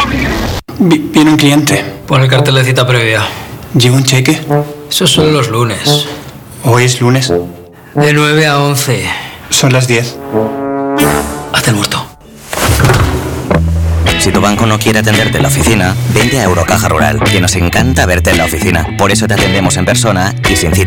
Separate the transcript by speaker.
Speaker 1: Viene un cliente.
Speaker 2: Pon el cartel de cita previa.
Speaker 1: ¿Lleva un cheque?
Speaker 2: Eso son los lunes.
Speaker 1: ¿Hoy es lunes?
Speaker 2: De 9 a 11.
Speaker 1: Son las 10.
Speaker 2: Hazte el muerto.
Speaker 3: Si tu banco no quiere atenderte en la oficina, vente a Eurocaja Rural, que nos encanta verte en la oficina. Por eso te atendemos en persona y sin cita.